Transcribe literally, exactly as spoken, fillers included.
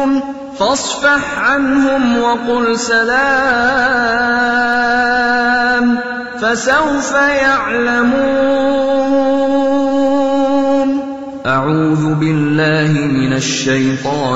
فاصفح عنهم وقل سلام فسوف يعلمون. أعوذ بالله من الشيطان